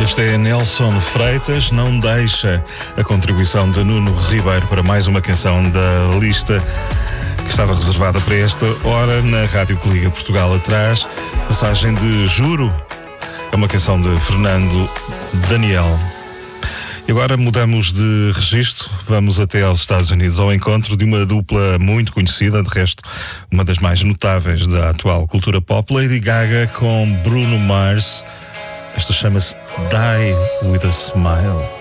Este é Nelson Freitas, não deixa a contribuição de Nuno Ribeiro para mais uma canção da lista que estava reservada para esta hora na Rádio que Liga Portugal atrás. Passagem de Juro, é uma canção de Fernando Daniel. E agora mudamos de registro, vamos até aos Estados Unidos, ao encontro de uma dupla muito conhecida, de resto, uma das mais notáveis da atual cultura pop, Lady Gaga com Bruno Mars. Esta chama-se Die With A Smile.